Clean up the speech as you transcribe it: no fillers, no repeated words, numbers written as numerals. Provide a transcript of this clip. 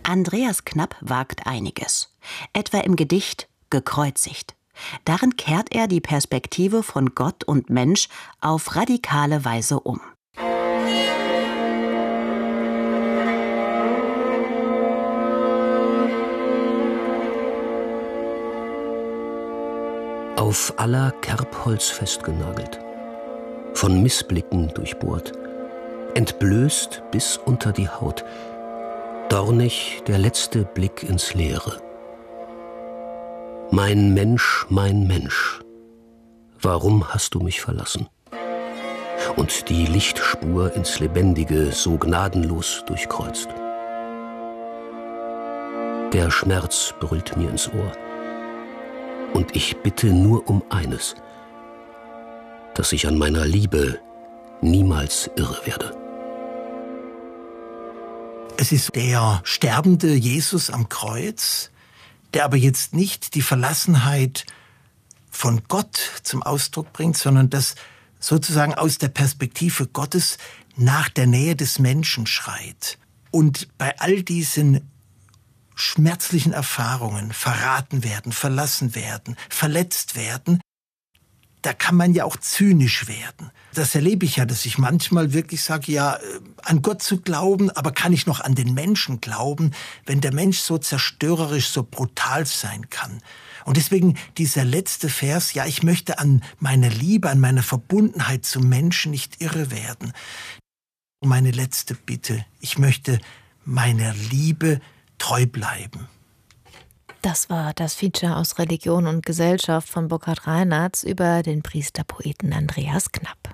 Andreas Knapp wagt einiges, etwa im Gedicht »Gekreuzigt«. Darin kehrt er die Perspektive von Gott und Mensch auf radikale Weise um. Auf aller Kerbholz festgenagelt, von Missblicken durchbohrt, entblößt bis unter die Haut, dornig der letzte Blick ins Leere. Mein Mensch, warum hast du mich verlassen? Und die Lichtspur ins Lebendige so gnadenlos durchkreuzt. Der Schmerz brüllt mir ins Ohr. Und ich bitte nur um eines, dass ich an meiner Liebe niemals irre werde. Es ist der sterbende Jesus am Kreuz, der aber jetzt nicht die Verlassenheit von Gott zum Ausdruck bringt, sondern das sozusagen aus der Perspektive Gottes nach der Nähe des Menschen schreit. Und bei all diesen schmerzlichen Erfahrungen, verraten werden, verlassen werden, verletzt werden, da kann man ja auch zynisch werden. Das erlebe ich ja, dass ich manchmal wirklich sage, ja, an Gott zu glauben, aber kann ich noch an den Menschen glauben, wenn der Mensch so zerstörerisch, so brutal sein kann. Und deswegen dieser letzte Vers, ja, ich möchte an meiner Liebe, an meiner Verbundenheit zum Menschen nicht irre werden. Meine letzte Bitte, ich möchte meiner Liebe treu bleiben. Das war das Feature aus Religion und Gesellschaft von Burkhard Reinertz über den Priesterpoeten Andreas Knapp.